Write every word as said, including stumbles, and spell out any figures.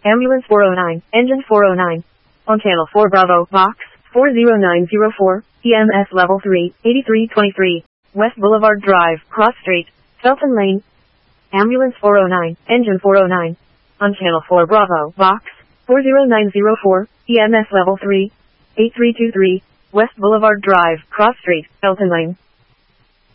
Ambulance four oh nine, engine four oh nine. On channel four Bravo, box four zero nine zero four, E M S level three, eighty-three twenty-three, West Boulevard Drive, Cross Street, Felton Lane. Ambulance four oh nine, engine four oh nine. On channel four Bravo, box four zero nine zero four, E M S level three, eighty-three twenty-three, West Boulevard Drive, Cross Street, Felton Lane.